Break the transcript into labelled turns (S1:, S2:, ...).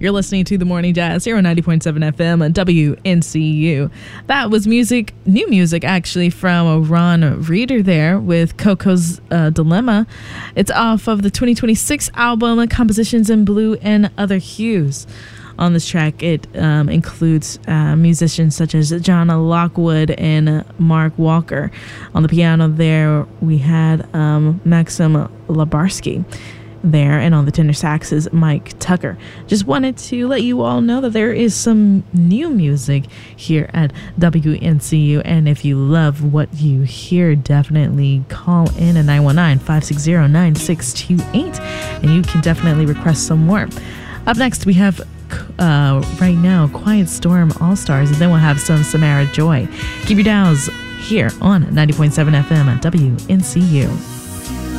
S1: You're listening to The Morning Jazz here on 90.7 FM and WNCU. That was music, new music actually, from Ron Reeder there with Coco's Dilemma. It's off of the 2026 album Compositions in Blue and Other Hues. On this track, it includes musicians such as John Lockwood and Mark Walker. On the piano there, we had Maxim Labarsky there, and on the tenor sax is Mike Tucker. Just wanted to let you all know that there is some new music here at WNCU, and if you love what you hear, definitely call in at 919-560-9628 and you can definitely request some more. Up next, we have right now Quiet Storm All-Stars, and then we'll have some Samara Joy. Keep your dials here on 90.7 FM at WNCU.